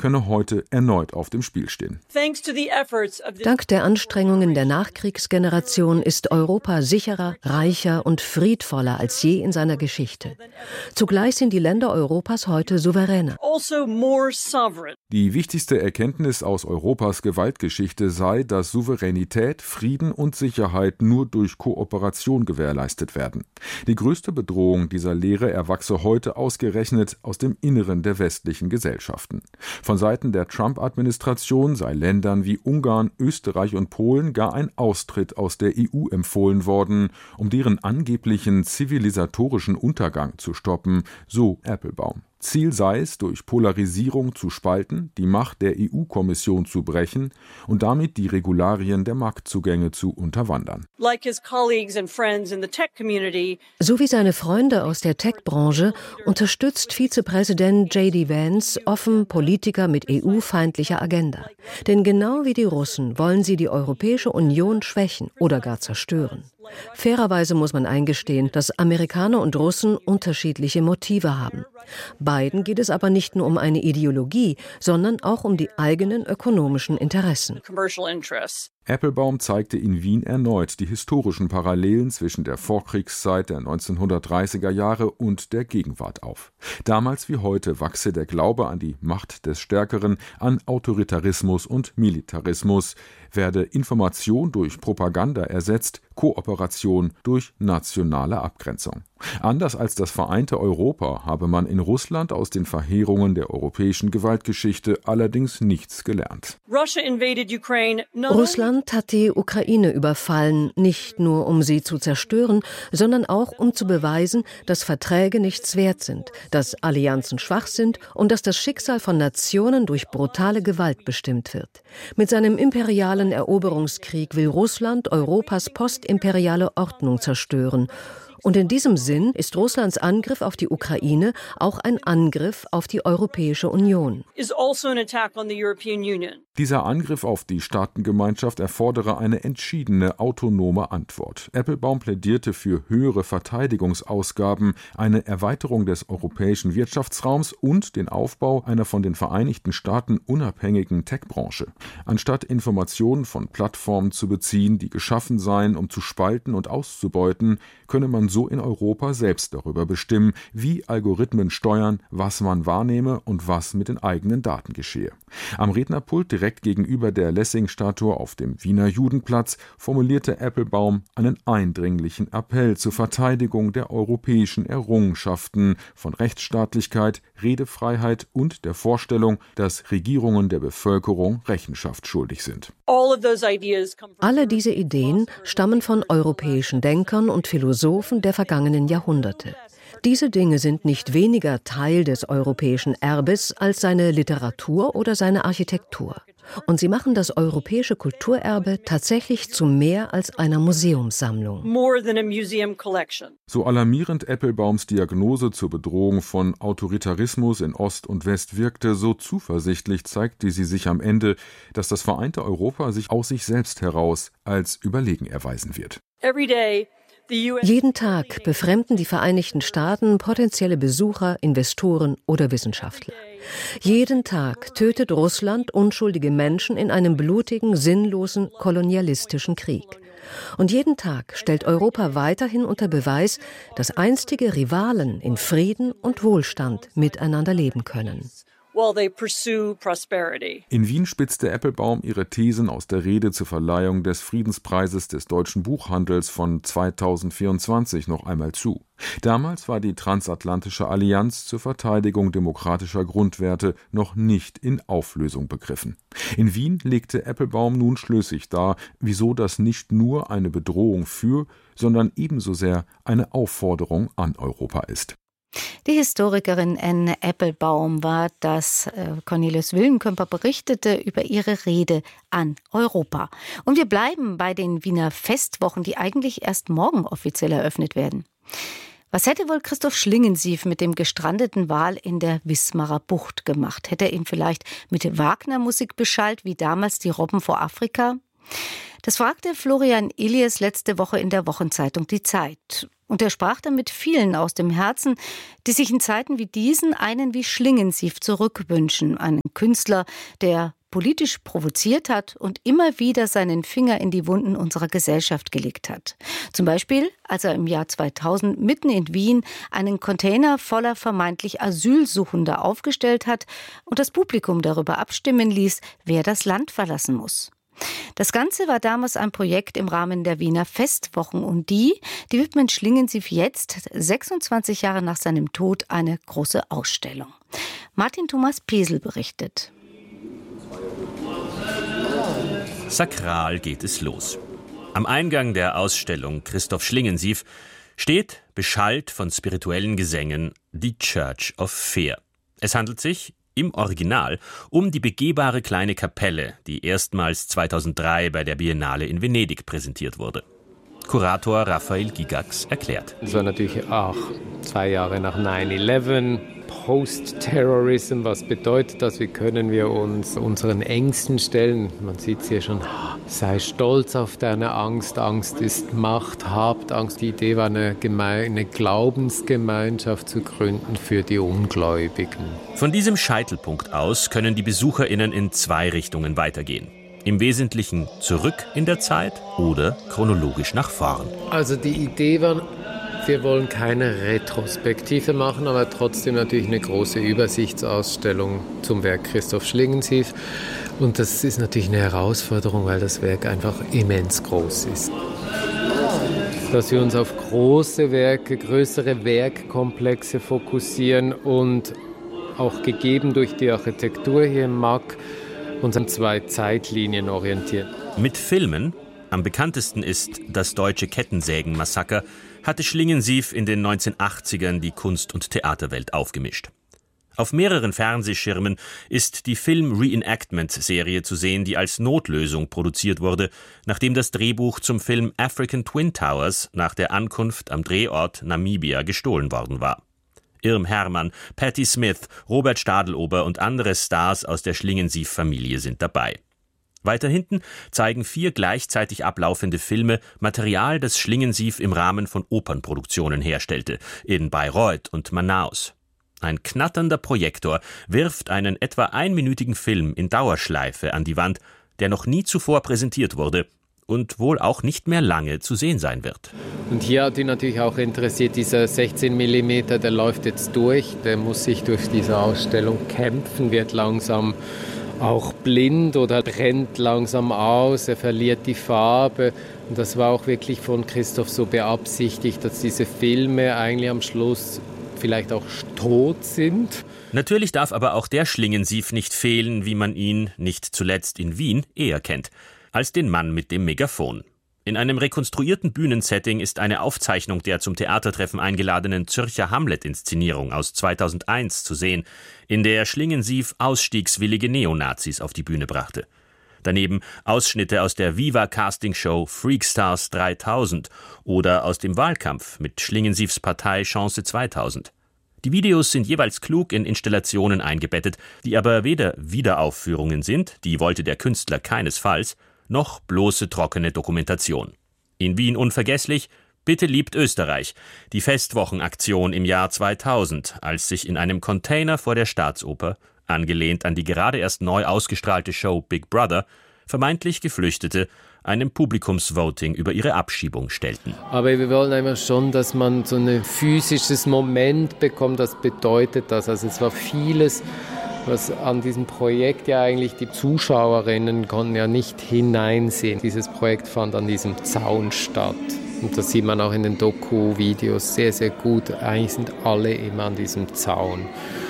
könne heute erneut auf dem Spiel stehen. Dank der Anstrengungen der Nachkriegsgeneration ist Europa sicherer, reicher und friedvoller als je in seiner Geschichte. Zugleich sind die Länder Europas heute souveräner. Die wichtigste Erkenntnis aus Europas Gewaltgeschichte sei, dass Souveränität, Frieden und Sicherheit nur durch Kooperation gewährleistet werden. Die größte Bedrohung dieser Lehre erwachse heute ausgerechnet aus dem Inneren der westlichen Gesellschaften. Von Seiten der Trump-Administration sei Ländern wie Ungarn, Österreich und Polen gar ein Austritt aus der EU empfohlen worden, um deren angeblichen zivilisatorischen Untergang zu stoppen, so Appelbaum. Ziel sei es, durch Polarisierung zu spalten, die Macht der EU-Kommission zu brechen und damit die Regularien der Marktzugänge zu unterwandern. So wie seine Freunde aus der Tech-Branche unterstützt Vizepräsident J.D. Vance offen Politiker mit EU-feindlicher Agenda. Denn genau wie die Russen wollen sie die Europäische Union schwächen oder gar zerstören. Fairerweise muss man eingestehen, dass Amerikaner und Russen unterschiedliche Motive haben. Beiden geht es aber nicht nur um eine Ideologie, sondern auch um die eigenen ökonomischen Interessen. Appelbaum zeigte in Wien erneut die historischen Parallelen zwischen der Vorkriegszeit der 1930er Jahre und der Gegenwart auf. Damals wie heute wachse der Glaube an die Macht des Stärkeren, an Autoritarismus und Militarismus, werde Information durch Propaganda ersetzt, Kooperation durch nationale Abgrenzung. Anders als das vereinte Europa habe man in Russland aus den Verheerungen der europäischen Gewaltgeschichte allerdings nichts gelernt. Russland hat die Ukraine überfallen, nicht nur um sie zu zerstören, sondern auch um zu beweisen, dass Verträge nichts wert sind, dass Allianzen schwach sind und dass das Schicksal von Nationen durch brutale Gewalt bestimmt wird. Mit seinem imperialen Eroberungskrieg will Russland Europas postimperiale Ordnung zerstören. Und in diesem Sinn ist Russlands Angriff auf die Ukraine auch ein Angriff auf die Europäische Union. Dieser Angriff auf die Staatengemeinschaft erfordere eine entschiedene, autonome Antwort. Appelbaum plädierte für höhere Verteidigungsausgaben, eine Erweiterung des europäischen Wirtschaftsraums und den Aufbau einer von den Vereinigten Staaten unabhängigen Tech-Branche. Anstatt Informationen von Plattformen zu beziehen, die geschaffen seien, um zu spalten und auszubeuten, könne man so in Europa selbst darüber bestimmen, wie Algorithmen steuern, was man wahrnehme und was mit den eigenen Daten geschehe. Am Rednerpult direkt gegenüber der Lessing-Statue auf dem Wiener Judenplatz formulierte Appelbaum einen eindringlichen Appell zur Verteidigung der europäischen Errungenschaften von Rechtsstaatlichkeit, Redefreiheit und der Vorstellung, dass Regierungen der Bevölkerung Rechenschaft schuldig sind. Alle diese Ideen stammen von europäischen Denkern und Philosophen der vergangenen Jahrhunderte. Diese Dinge sind nicht weniger Teil des europäischen Erbes als seine Literatur oder seine Architektur. Und sie machen das europäische Kulturerbe tatsächlich zu mehr als einer Museumssammlung. So alarmierend Appelbaums Diagnose zur Bedrohung von Autoritarismus in Ost und West wirkte, so zuversichtlich zeigte sie sich am Ende, dass das vereinte Europa sich aus sich selbst heraus als überlegen erweisen wird. Jeden Tag befremden die Vereinigten Staaten potenzielle Besucher, Investoren oder Wissenschaftler. Jeden Tag tötet Russland unschuldige Menschen in einem blutigen, sinnlosen, kolonialistischen Krieg. Und jeden Tag stellt Europa weiterhin unter Beweis, dass einstige Rivalen in Frieden und Wohlstand miteinander leben können. In Wien spitzte Appelbaum ihre Thesen aus der Rede zur Verleihung des Friedenspreises des deutschen Buchhandels von 2024 noch einmal zu. Damals war die Transatlantische Allianz zur Verteidigung demokratischer Grundwerte noch nicht in Auflösung begriffen. In Wien legte Appelbaum nun schlüssig dar, wieso das nicht nur eine Bedrohung für, sondern ebenso sehr eine Aufforderung an Europa ist. Die Historikerin Anne Appelbaum war das. Cornelis Willenkemper berichtete über ihre Rede an Europa. Und wir bleiben bei den Wiener Festwochen, die eigentlich erst morgen offiziell eröffnet werden. Was hätte wohl Christoph Schlingensief mit dem gestrandeten Wal in der Wismarer Bucht gemacht? Hätte er ihn vielleicht mit Wagner-Musik beschallt, wie damals die Robben vor Afrika? Das fragte Florian Illies letzte Woche in der Wochenzeitung Die Zeit. Und er sprach damit vielen aus dem Herzen, die sich in Zeiten wie diesen einen wie Schlingensief zurückwünschen. Einen Künstler, der politisch provoziert hat und immer wieder seinen Finger in die Wunden unserer Gesellschaft gelegt hat. Zum Beispiel, als er im Jahr 2000 mitten in Wien einen Container voller vermeintlich Asylsuchender aufgestellt hat und das Publikum darüber abstimmen ließ, wer das Land verlassen muss. Das Ganze war damals ein Projekt im Rahmen der Wiener Festwochen und die widmen Schlingensief jetzt, 26 Jahre nach seinem Tod, eine große Ausstellung. Martin Thomas Pesel berichtet. Sakral geht es los. Am Eingang der Ausstellung Christoph Schlingensief steht, beschallt von spirituellen Gesängen, die Church of Fear. Es handelt sich im Original um die begehbare kleine Kapelle, die erstmals 2003 bei der Biennale in Venedig präsentiert wurde. Kurator Raphael Gigax erklärt. Es war natürlich auch 2 Jahre nach 9/11, Post-Terrorism. Was bedeutet das? Wie können wir uns unseren Ängsten stellen? Man sieht es hier schon. Sei stolz auf deine Angst. Angst ist Macht. Habt Angst. Die Idee war, eine Glaubensgemeinschaft zu gründen für die Ungläubigen. Von diesem Scheitelpunkt aus können die BesucherInnen in 2 Richtungen weitergehen. Im Wesentlichen zurück in der Zeit oder chronologisch nach vorn. Also die Idee war, wir wollen keine Retrospektive machen, aber trotzdem natürlich eine große Übersichtsausstellung zum Werk Christoph Schlingensief. Und das ist natürlich eine Herausforderung, weil das Werk einfach immens groß ist. Dass wir uns auf große Werke, größere Werkkomplexe fokussieren und auch gegeben durch die Architektur hier im MAK uns an 2 Zeitlinien orientieren. Mit Filmen, am bekanntesten ist das deutsche Kettensägen-Massaker, hatte Schlingensief in den 1980ern die Kunst- und Theaterwelt aufgemischt. Auf mehreren Fernsehschirmen ist die Film-Reenactment-Serie zu sehen, die als Notlösung produziert wurde, nachdem das Drehbuch zum Film African Twin Towers nach der Ankunft am Drehort Namibia gestohlen worden war. Irm Hermann, Patti Smith, Robert Stadelober und andere Stars aus der Schlingensief-Familie sind dabei. Weiter hinten zeigen 4 gleichzeitig ablaufende Filme Material, das Schlingensief im Rahmen von Opernproduktionen herstellte, in Bayreuth und Manaus. Ein knatternder Projektor wirft einen etwa 1-minütigen Film in Dauerschleife an die Wand, der noch nie zuvor präsentiert wurde und wohl auch nicht mehr lange zu sehen sein wird. Und hier hat ihn natürlich auch interessiert, dieser 16 mm, der läuft jetzt durch, der muss sich durch diese Ausstellung kämpfen, wird langsam auch blind oder brennt langsam aus, er verliert die Farbe. Und das war auch wirklich von Christoph so beabsichtigt, dass diese Filme eigentlich am Schluss vielleicht auch tot sind. Natürlich darf aber auch der Schlingensief nicht fehlen, wie man ihn, nicht zuletzt in Wien, eher kennt, als den Mann mit dem Megafon. In einem rekonstruierten Bühnensetting ist eine Aufzeichnung der zum Theatertreffen eingeladenen Zürcher Hamlet-Inszenierung aus 2001 zu sehen, in der Schlingensief ausstiegswillige Neonazis auf die Bühne brachte. Daneben Ausschnitte aus der Viva-Castingshow Freakstars 3000 oder aus dem Wahlkampf mit Schlingensiefs Partei Chance 2000. Die Videos sind jeweils klug in Installationen eingebettet, die aber weder Wiederaufführungen sind, die wollte der Künstler keinesfalls, noch bloße trockene Dokumentation. In Wien unvergesslich, Bitte liebt Österreich, die Festwochenaktion im Jahr 2000, als sich in einem Container vor der Staatsoper, angelehnt an die gerade erst neu ausgestrahlte Show Big Brother, vermeintlich Geflüchtete einem Publikumsvoting über ihre Abschiebung stellten. Aber wir wollen einfach schon, dass man so ein physisches Moment bekommt, das bedeutet das. Also es war vieles, was an diesem Projekt ja eigentlich die Zuschauerinnen konnten ja nicht hineinsehen. Dieses Projekt fand an diesem Zaun statt. Und das sieht man auch in den Doku-Videos sehr, sehr gut. Eigentlich sind alle immer an diesem Zaun.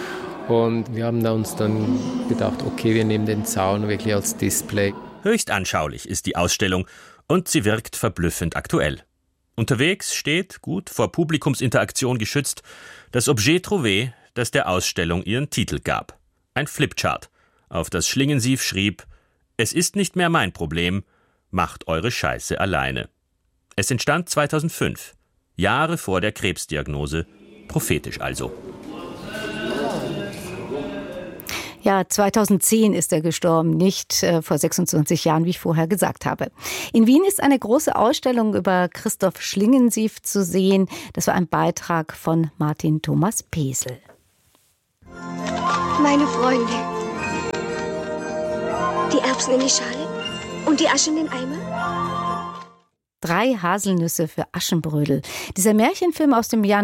Und wir haben uns dann gedacht, okay, wir nehmen den Zaun wirklich als Display. Höchst anschaulich ist die Ausstellung und sie wirkt verblüffend aktuell. Unterwegs steht, gut vor Publikumsinteraktion geschützt, das Objet trouvé, das der Ausstellung ihren Titel gab. Ein Flipchart, auf das Schlingensief schrieb: Es ist nicht mehr mein Problem, macht eure Scheiße alleine. Es entstand 2005, Jahre vor der Krebsdiagnose, prophetisch also. Ja, 2010 ist er gestorben, nicht vor 26 Jahren, wie ich vorher gesagt habe. In Wien ist eine große Ausstellung über Christoph Schlingensief zu sehen. Das war ein Beitrag von Martin Thomas Pesel. Meine Freunde, die Erbsen in die Schale und die Asche in den Eimer. 3 Haselnüsse für Aschenbrödel. Dieser Märchenfilm aus dem Jahr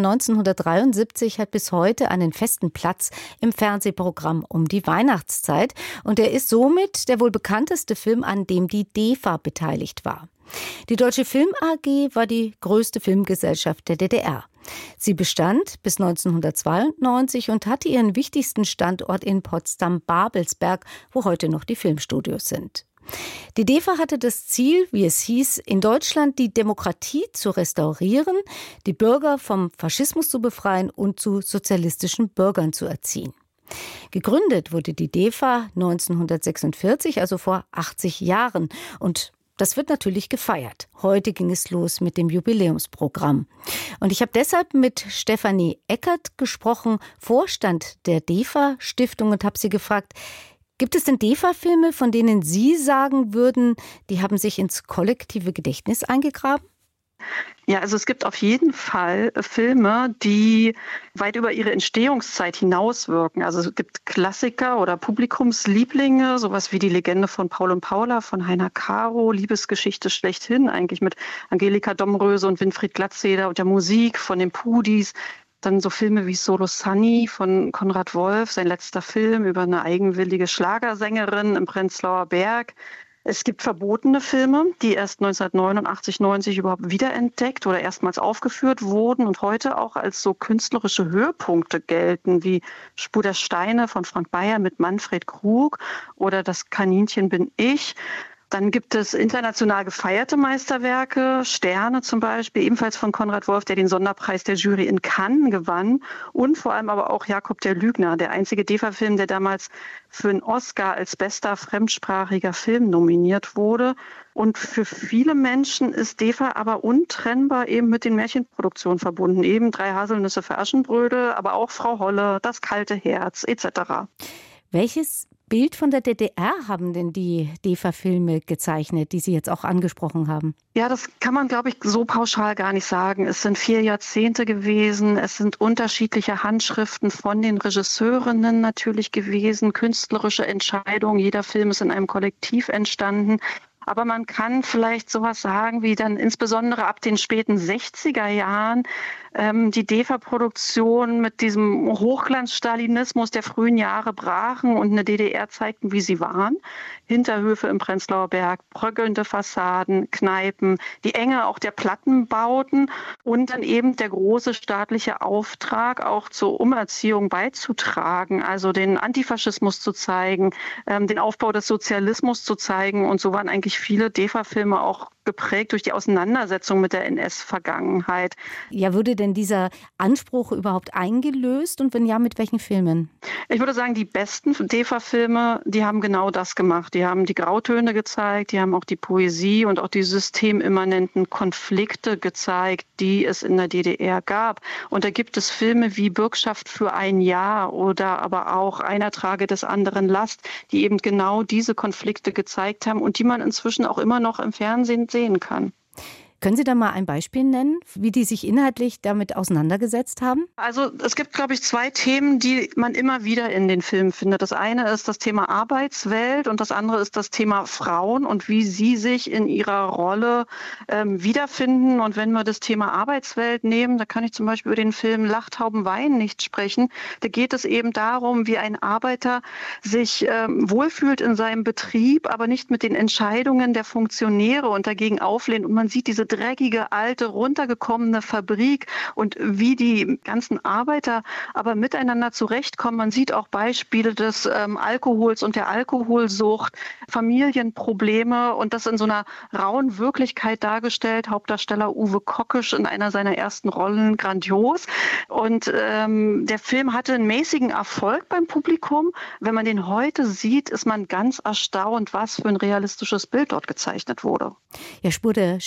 1973 hat bis heute einen festen Platz im Fernsehprogramm um die Weihnachtszeit. Und er ist somit der wohl bekannteste Film, an dem die DEFA beteiligt war. Die Deutsche Film AG war die größte Filmgesellschaft der DDR. Sie bestand bis 1992 und hatte ihren wichtigsten Standort in Potsdam-Babelsberg, wo heute noch die Filmstudios sind. Die DEFA hatte das Ziel, wie es hieß, in Deutschland die Demokratie zu restaurieren, die Bürger vom Faschismus zu befreien und zu sozialistischen Bürgern zu erziehen. Gegründet wurde die DEFA 1946, also vor 80 Jahren. Und das wird natürlich gefeiert. Heute ging es los mit dem Jubiläumsprogramm. Und ich habe deshalb mit Stefanie Eckert gesprochen, Vorstand der DEFA-Stiftung, und habe sie gefragt, gibt es denn DEFA-Filme, von denen Sie sagen würden, die haben sich ins kollektive Gedächtnis eingegraben? Ja, also es gibt auf jeden Fall Filme, die weit über ihre Entstehungszeit hinauswirken. Also es gibt Klassiker oder Publikumslieblinge, sowas wie Die Legende von Paul und Paula von Heiner Caro, Liebesgeschichte schlechthin, eigentlich mit Angelika Domröse und Winfried Glatzeder und der Musik von den Pudis. Dann so Filme wie Solo Sunny von Konrad Wolf, sein letzter Film über eine eigenwillige Schlagersängerin im Prenzlauer Berg. Es gibt verbotene Filme, die erst 1989, 90 überhaupt wiederentdeckt oder erstmals aufgeführt wurden und heute auch als so künstlerische Höhepunkte gelten, wie Spur der Steine von Frank Bayer mit Manfred Krug oder Das Kaninchen bin ich. Dann gibt es international gefeierte Meisterwerke, Sterne zum Beispiel, ebenfalls von Konrad Wolf, der den Sonderpreis der Jury in Cannes gewann. Und vor allem aber auch Jakob der Lügner, der einzige DEFA-Film, der damals für einen Oscar als bester fremdsprachiger Film nominiert wurde. Und für viele Menschen ist DEFA aber untrennbar eben mit den Märchenproduktionen verbunden. Eben 3 Haselnüsse für Aschenbrödel, aber auch Frau Holle, Das kalte Herz etc. Welches Bild von der DDR haben denn die DEFA-Filme gezeichnet, die Sie jetzt auch angesprochen haben? Ja, das kann man, glaube ich, so pauschal gar nicht sagen. Es sind 4 Jahrzehnte gewesen. Es sind unterschiedliche Handschriften von den Regisseurinnen natürlich gewesen, künstlerische Entscheidungen. Jeder Film ist in einem Kollektiv entstanden. Aber man kann vielleicht sowas sagen, wie dann insbesondere ab den späten 60er Jahren die DEFA-Produktion mit diesem Hochglanz-Stalinismus der frühen Jahre brachen und eine DDR zeigten, wie sie waren. Hinterhöfe im Prenzlauer Berg, bröckelnde Fassaden, Kneipen, die Enge auch der Plattenbauten und dann eben der große staatliche Auftrag, auch zur Umerziehung beizutragen, also den Antifaschismus zu zeigen, den Aufbau des Sozialismus zu zeigen. Und so waren eigentlich viele DEFA-Filme auch geprägt durch die Auseinandersetzung mit der NS-Vergangenheit. Ja, wurde denn dieser Anspruch überhaupt eingelöst und wenn ja, mit welchen Filmen? Ich würde sagen, die besten DEFA-Filme, die haben genau das gemacht. Die haben die Grautöne gezeigt, die haben auch die Poesie und auch die systemimmanenten Konflikte gezeigt, die es in der DDR gab. Und da gibt es Filme wie Bürgschaft für ein Jahr oder aber auch Einer trage des anderen Last, die eben genau diese Konflikte gezeigt haben und die man inzwischen auch immer noch im Fernsehen sehen kann. Können Sie da mal ein Beispiel nennen, wie die sich inhaltlich damit auseinandergesetzt haben? Also es gibt, glaube ich, 2 Themen, die man immer wieder in den Filmen findet. Das eine ist das Thema Arbeitswelt und das andere ist das Thema Frauen und wie sie sich in ihrer Rolle wiederfinden. Und wenn wir das Thema Arbeitswelt nehmen, da kann ich zum Beispiel über den Film Lachttauben weinen nicht sprechen. Da geht es eben darum, wie ein Arbeiter sich wohlfühlt in seinem Betrieb, aber nicht mit den Entscheidungen der Funktionäre und dagegen auflehnt. Und man sieht diese dreckige, alte, runtergekommene Fabrik und wie die ganzen Arbeiter aber miteinander zurechtkommen. Man sieht auch Beispiele des Alkohols und der Alkoholsucht, Familienprobleme und das in so einer rauen Wirklichkeit dargestellt. Hauptdarsteller Uwe Kockisch in einer seiner ersten Rollen, grandios. Und der Film hatte einen mäßigen Erfolg beim Publikum. Wenn man den heute sieht, ist man ganz erstaunt, was für ein realistisches Bild dort gezeichnet wurde. Ja, Spur der Steine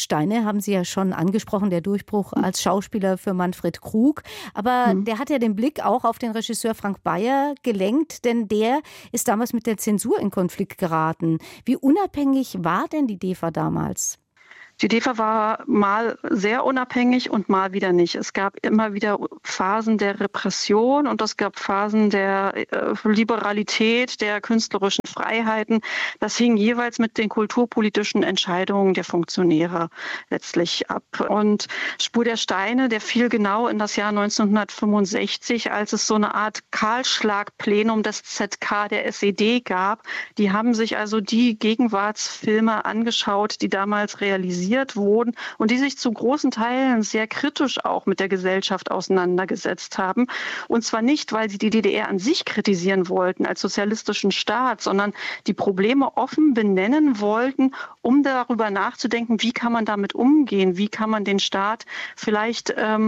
haben Sie ja schon angesprochen, der Durchbruch als Schauspieler für Manfred Krug. Aber der hat ja den Blick auch auf den Regisseur Frank Beyer gelenkt, denn der ist damals mit der Zensur in Konflikt geraten. Wie unabhängig war denn die DEFA damals? Die DEFA war mal sehr unabhängig und mal wieder nicht. Es gab immer wieder Phasen der Repression und es gab Phasen der Liberalität, der künstlerischen Freiheiten. Das hing jeweils mit den kulturpolitischen Entscheidungen der Funktionäre letztlich ab. Und Spur der Steine, der fiel genau in das Jahr 1965, als es so eine Art Kahlschlagplenum des ZK der SED gab. Die haben sich also die Gegenwartsfilme angeschaut, die damals realisiert wurden und die sich zu großen Teilen sehr kritisch auch mit der Gesellschaft auseinandergesetzt haben. Und zwar nicht, weil sie die DDR an sich kritisieren wollten als sozialistischen Staat, sondern die Probleme offen benennen wollten, um darüber nachzudenken, wie kann man damit umgehen, wie kann man den Staat vielleicht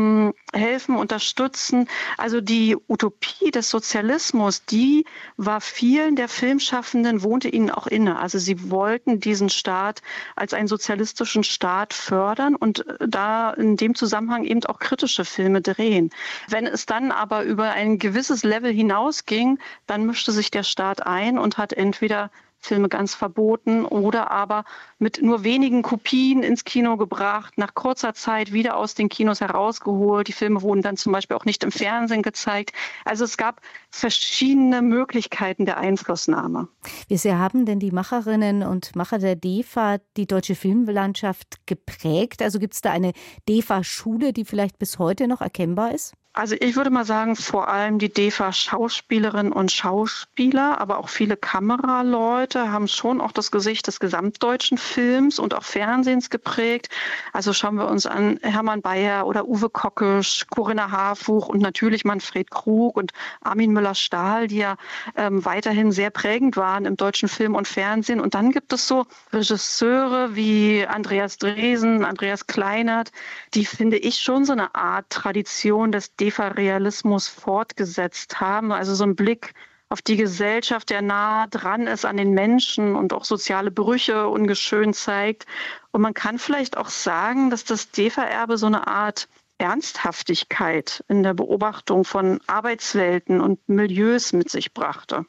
helfen, unterstützen. Also die Utopie des Sozialismus, die war vielen der Filmschaffenden, wohnte ihnen auch inne. Also sie wollten diesen Staat als einen sozialistischen Staat fördern und da in dem Zusammenhang eben auch kritische Filme drehen. Wenn es dann aber über ein gewisses Level hinausging, dann mischte sich der Staat ein und hat entweder Filme ganz verboten oder aber mit nur wenigen Kopien ins Kino gebracht, nach kurzer Zeit wieder aus den Kinos herausgeholt. Die Filme wurden dann zum Beispiel auch nicht im Fernsehen gezeigt. Also es gab verschiedene Möglichkeiten der Einflussnahme. Wie sehr haben denn die Macherinnen und Macher der DEFA die deutsche Filmlandschaft geprägt? Also gibt es da eine DEFA-Schule, die vielleicht bis heute noch erkennbar ist? Also ich würde mal sagen, vor allem die DEFA-Schauspielerinnen und Schauspieler, aber auch viele Kameraleute haben schon auch das Gesicht des gesamtdeutschen Films und auch Fernsehens geprägt. Also schauen wir uns an Hermann Beyer oder Uwe Kockisch, Corinna Harfuch und natürlich Manfred Krug und Armin Müller-Stahl, die ja weiterhin sehr prägend waren im deutschen Film und Fernsehen. Und dann gibt es so Regisseure wie Andreas Dresen, Andreas Kleinert, die, finde ich, schon so eine Art Tradition des DEFA-Realismus fortgesetzt haben. Also so ein Blick auf die Gesellschaft, der nah dran ist an den Menschen und auch soziale Brüche ungeschönt zeigt. Und man kann vielleicht auch sagen, dass das DEFA-Erbe so eine Art Ernsthaftigkeit in der Beobachtung von Arbeitswelten und Milieus mit sich brachte.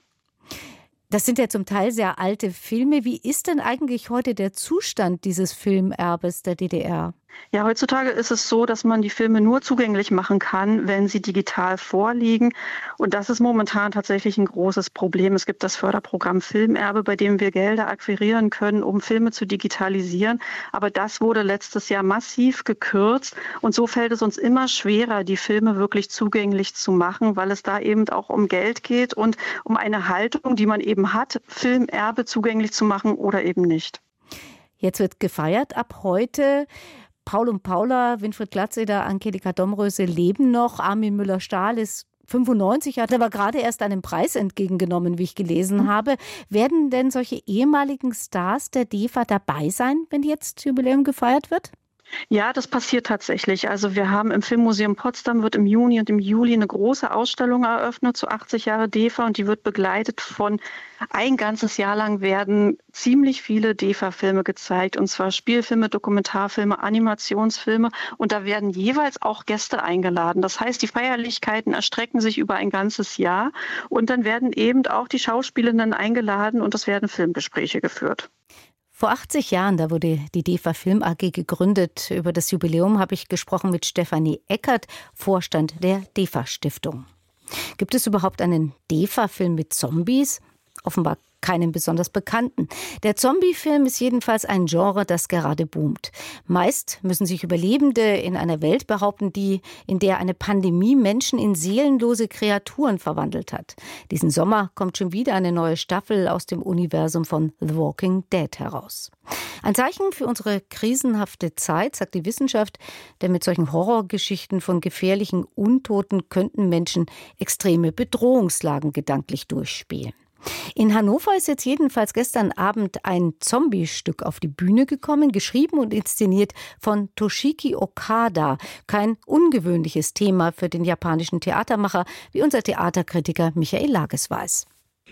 Das sind ja zum Teil sehr alte Filme. Wie ist denn eigentlich heute der Zustand dieses Filmerbes der DDR? Ja, heutzutage ist es so, dass man die Filme nur zugänglich machen kann, wenn sie digital vorliegen. Und das ist momentan tatsächlich ein großes Problem. Es gibt das Förderprogramm Filmerbe, bei dem wir Gelder akquirieren können, um Filme zu digitalisieren. Aber das wurde letztes Jahr massiv gekürzt. Und so fällt es uns immer schwerer, die Filme wirklich zugänglich zu machen, weil es da eben auch um Geld geht und um eine Haltung, die man eben hat, Filmerbe zugänglich zu machen oder eben nicht. Jetzt wird gefeiert ab heute. Paul und Paula, Winfried Glatzeder, Angelika Domröse leben noch. Armin Müller-Stahl ist 95, hat aber gerade erst einen Preis entgegengenommen, wie ich gelesen habe. Werden denn solche ehemaligen Stars der DEFA dabei sein, wenn jetzt Jubiläum gefeiert wird? Ja, das passiert tatsächlich. Also wir haben im Filmmuseum Potsdam wird im Juni und im Juli eine große Ausstellung eröffnet zu 80 Jahre DEFA und die wird begleitet von ein ganzes Jahr lang werden ziemlich viele DEFA-Filme gezeigt und zwar Spielfilme, Dokumentarfilme, Animationsfilme und da werden jeweils auch Gäste eingeladen. Das heißt, die Feierlichkeiten erstrecken sich über ein ganzes Jahr und dann werden eben auch die Schauspielenden eingeladen und es werden Filmgespräche geführt. Vor 80 Jahren, da wurde die DEFA Film AG gegründet. Über das Jubiläum habe ich gesprochen mit Stefanie Eckert, Vorstand der DEFA Stiftung. Gibt es überhaupt einen DEFA-Film mit Zombies? Offenbar keinen besonders bekannten. Der Zombie-Film ist jedenfalls ein Genre, das gerade boomt. Meist müssen sich Überlebende in einer Welt behaupten, in der eine Pandemie Menschen in seelenlose Kreaturen verwandelt hat. Diesen Sommer kommt schon wieder eine neue Staffel aus dem Universum von The Walking Dead heraus. Ein Zeichen für unsere krisenhafte Zeit, sagt die Wissenschaft, denn mit solchen Horrorgeschichten von gefährlichen Untoten könnten Menschen extreme Bedrohungslagen gedanklich durchspielen. In Hannover ist jetzt jedenfalls gestern Abend ein Zombie-Stück auf die Bühne gekommen, geschrieben und inszeniert von Toshiki Okada. Kein ungewöhnliches Thema für den japanischen Theatermacher, wie unser Theaterkritiker Michael Lages weiß.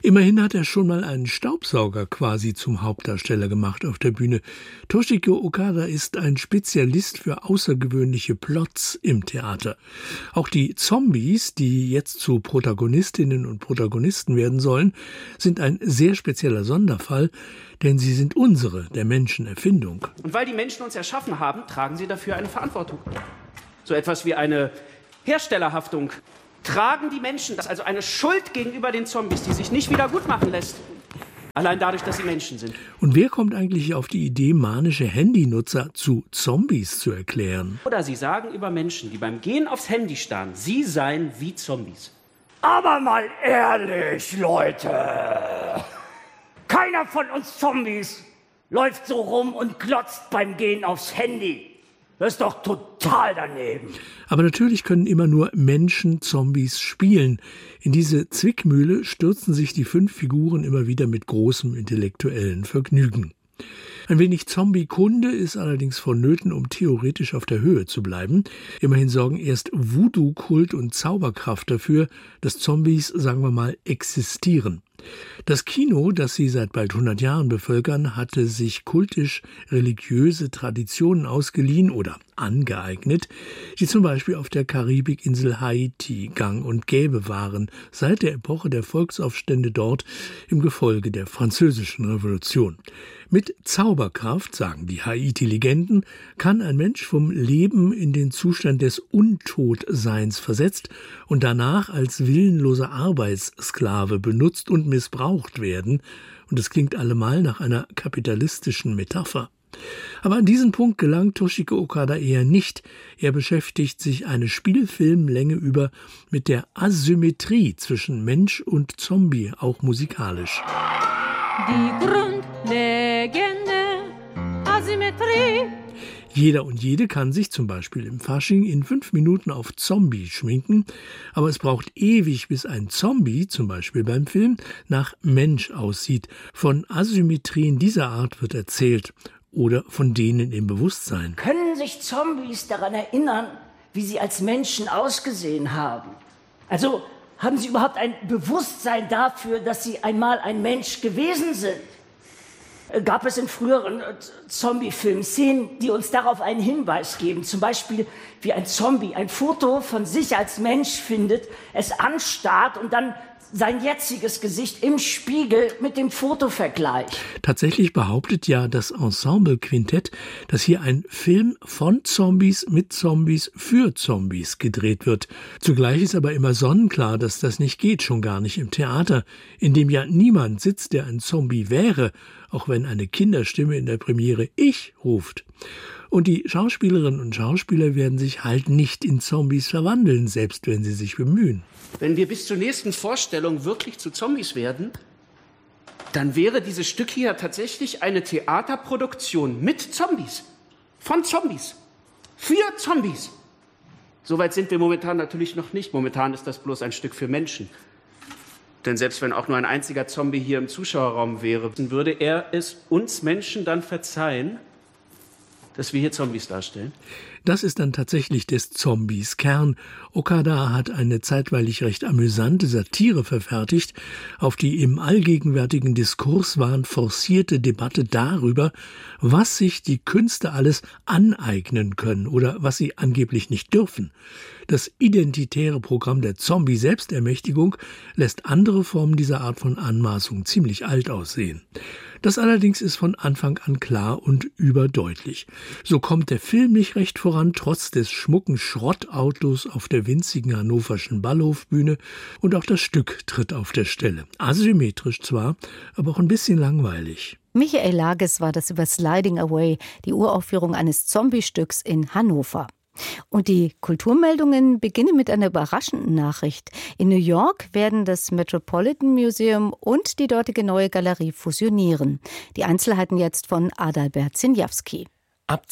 Immerhin hat er schon mal einen Staubsauger quasi zum Hauptdarsteller gemacht auf der Bühne. Toshiko Okada ist ein Spezialist für außergewöhnliche Plots im Theater. Auch die Zombies, die jetzt zu Protagonistinnen und Protagonisten werden sollen, sind ein sehr spezieller Sonderfall, denn sie sind unsere, der Menschen, Erfindung. Und weil die Menschen uns erschaffen haben, tragen sie dafür eine Verantwortung. So etwas wie eine Herstellerhaftung. Tragen die Menschen das, also eine Schuld gegenüber den Zombies, die sich nicht wieder gut machen lässt. Allein dadurch, dass sie Menschen sind. Und wer kommt eigentlich auf die Idee, manische Handynutzer zu Zombies zu erklären? Oder sie sagen über Menschen, die beim Gehen aufs Handy starren, sie seien wie Zombies. Aber mal ehrlich, Leute. Keiner von uns Zombies läuft so rum und glotzt beim Gehen aufs Handy. Das ist doch total daneben. Aber natürlich können immer nur Menschen Zombies spielen. In diese Zwickmühle stürzen sich die 5 Figuren immer wieder mit großem intellektuellen Vergnügen. Ein wenig Zombie-Kunde ist allerdings vonnöten, um theoretisch auf der Höhe zu bleiben. Immerhin sorgen erst Voodoo-Kult und Zauberkraft dafür, dass Zombies, sagen wir mal, existieren. Das Kino, das sie seit bald 100 Jahren bevölkern, hatte sich kultisch-religiöse Traditionen ausgeliehen oder angeeignet, die zum Beispiel auf der Karibikinsel Haiti gang und gäbe waren, seit der Epoche der Volksaufstände dort im Gefolge der Französischen Revolution. Mit Zauberkraft, sagen die Haiti-Legenden, kann ein Mensch vom Leben in den Zustand des Untotseins versetzt und danach als willenloser Arbeitssklave benutzt und missbraucht werden. Und es klingt allemal nach einer kapitalistischen Metapher. Aber an diesen Punkt gelangt Toshiko Okada eher nicht. Er beschäftigt sich eine Spielfilmlänge über mit der Asymmetrie zwischen Mensch und Zombie, auch musikalisch. Die Grundlegende Asymmetrie. Jeder und jede kann sich zum Beispiel im Fasching in 5 Minuten auf Zombie schminken, aber es braucht ewig, bis ein Zombie, zum Beispiel beim Film, nach Mensch aussieht. Von Asymmetrien dieser Art wird erzählt oder von denen im Bewusstsein. Können sich Zombies daran erinnern, wie sie als Menschen ausgesehen haben? Also haben sie überhaupt ein Bewusstsein dafür, dass sie einmal ein Mensch gewesen sind? Gab es in früheren Zombie-Filmen Szenen, die uns darauf einen Hinweis geben? Zum Beispiel, wie ein Zombie ein Foto von sich als Mensch findet, es anstarrt und dann sein jetziges Gesicht im Spiegel mit dem Foto vergleicht. Tatsächlich behauptet ja das Ensemble-Quintett, dass hier ein Film von Zombies mit Zombies für Zombies gedreht wird. Zugleich ist aber immer sonnenklar, dass das nicht geht, schon gar nicht im Theater, in dem ja niemand sitzt, der ein Zombie wäre, auch wenn eine Kinderstimme in der Premiere „Ich" ruft. Und die Schauspielerinnen und Schauspieler werden sich halt nicht in Zombies verwandeln, selbst wenn sie sich bemühen. Wenn wir bis zur nächsten Vorstellung wirklich zu Zombies werden, dann wäre dieses Stück hier tatsächlich eine Theaterproduktion mit Zombies. Von Zombies. Für Zombies. Soweit sind wir momentan natürlich noch nicht. Momentan ist das bloß ein Stück für Menschen. Denn selbst wenn auch nur ein einziger Zombie hier im Zuschauerraum wäre, würde er es uns Menschen dann verzeihen, dass wir hier Zombies darstellen? Das ist dann tatsächlich des Zombies Kern. Okada hat eine zeitweilig recht amüsante Satire verfertigt auf die im allgegenwärtigen Diskurswahn forcierte Debatte darüber, was sich die Künste alles aneignen können oder was sie angeblich nicht dürfen. Das identitäre Programm der Zombie-Selbstermächtigung lässt andere Formen dieser Art von Anmaßung ziemlich alt aussehen. Das allerdings ist von Anfang an klar und überdeutlich. So kommt der Film nicht recht voran, trotz des schmucken Schrottautos auf der winzigen hannoverschen Ballhofbühne, und auch das Stück tritt auf der Stelle. Asymmetrisch zwar, aber auch ein bisschen langweilig. Michael Lages war das über Sliding Away, die Uraufführung eines Zombie-Stücks in Hannover. Und die Kulturmeldungen beginnen mit einer überraschenden Nachricht. In New York werden das Metropolitan Museum und die dortige Neue Galerie fusionieren. Die Einzelheiten jetzt von Adalbert Zinjawski. Ab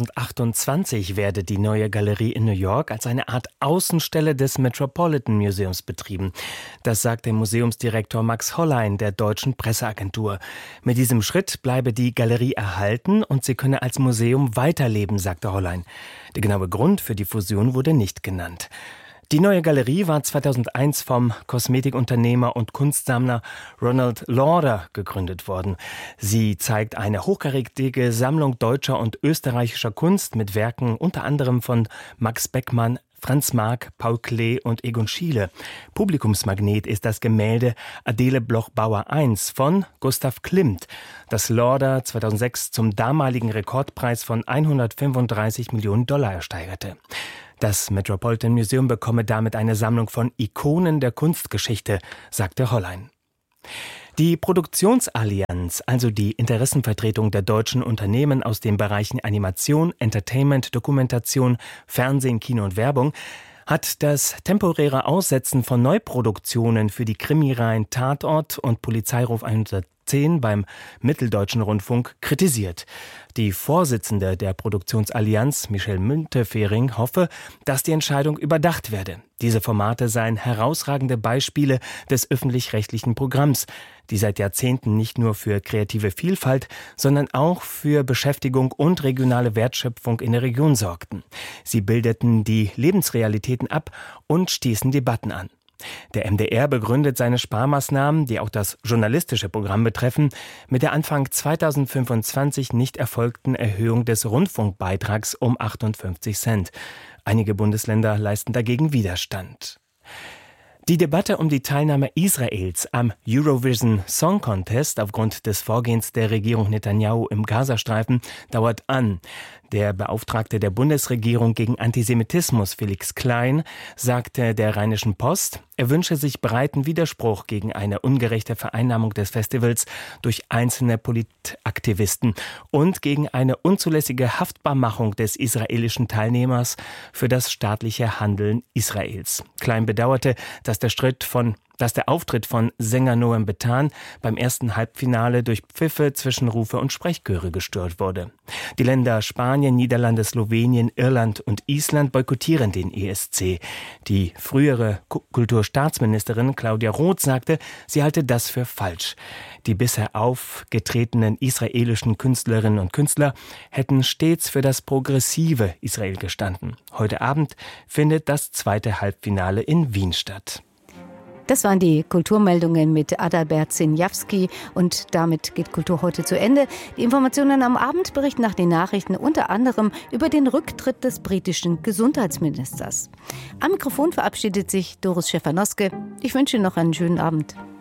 2028 werde die Neue Galerie in New York als eine Art Außenstelle des Metropolitan Museums betrieben. Das sagt der Museumsdirektor Max Hollein der Deutschen Presseagentur. Mit diesem Schritt bleibe die Galerie erhalten und sie könne als Museum weiterleben, sagte Hollein. Der genaue Grund für die Fusion wurde nicht genannt. Die neue Galerie war 2001 vom Kosmetikunternehmer und Kunstsammler Ronald Lauder gegründet worden. Sie zeigt eine hochkarätige Sammlung deutscher und österreichischer Kunst mit Werken unter anderem von Max Beckmann, Franz Marc, Paul Klee und Egon Schiele. Publikumsmagnet ist das Gemälde Adele Bloch-Bauer I von Gustav Klimt, das Lauder 2006 zum damaligen Rekordpreis von 135 Millionen Dollar ersteigerte. Das Metropolitan Museum bekomme damit eine Sammlung von Ikonen der Kunstgeschichte, sagte Hollein. Die Produktionsallianz, also die Interessenvertretung der deutschen Unternehmen aus den Bereichen Animation, Entertainment, Dokumentation, Fernsehen, Kino und Werbung, hat das temporäre Aussetzen von Neuproduktionen für die Krimireihen Tatort und Polizeiruf 110 beim Mitteldeutschen Rundfunk kritisiert. Die Vorsitzende der Produktionsallianz, Michelle Müntefering, hoffe, dass die Entscheidung überdacht werde. Diese Formate seien herausragende Beispiele des öffentlich-rechtlichen Programms, die seit Jahrzehnten nicht nur für kreative Vielfalt, sondern auch für Beschäftigung und regionale Wertschöpfung in der Region sorgten. Sie bildeten die Lebensrealitäten ab und stießen Debatten an. Der MDR begründet seine Sparmaßnahmen, die auch das journalistische Programm betreffen, mit der Anfang 2025 nicht erfolgten Erhöhung des Rundfunkbeitrags um 58 Cent. Einige Bundesländer leisten dagegen Widerstand. Die Debatte um die Teilnahme Israels am Eurovision Song Contest aufgrund des Vorgehens der Regierung Netanyahu im Gazastreifen dauert an. Der Beauftragte der Bundesregierung gegen Antisemitismus, Felix Klein, sagte der Rheinischen Post, er wünsche sich breiten Widerspruch gegen eine ungerechte Vereinnahmung des Festivals durch einzelne Politaktivisten und gegen eine unzulässige Haftbarmachung des israelischen Teilnehmers für das staatliche Handeln Israels. Klein bedauerte, dass der Auftritt von Sänger Noam Betan beim ersten Halbfinale durch Pfiffe, Zwischenrufe und Sprechchöre gestört wurde. Die Länder Spanien, Niederlande, Slowenien, Irland und Island boykottieren den ESC. Die frühere Kulturstaatsministerin Claudia Roth sagte, sie halte das für falsch. Die bisher aufgetretenen israelischen Künstlerinnen und Künstler hätten stets für das progressive Israel gestanden. Heute Abend findet das zweite Halbfinale in Wien statt. Das waren die Kulturmeldungen mit Adalbert Sinjawski und damit geht Kultur heute zu Ende. Die Informationen am Abend berichten nach den Nachrichten unter anderem über den Rücktritt des britischen Gesundheitsministers. Am Mikrofon verabschiedet sich Doris Schäfer-Noske. Ich wünsche Ihnen noch einen schönen Abend.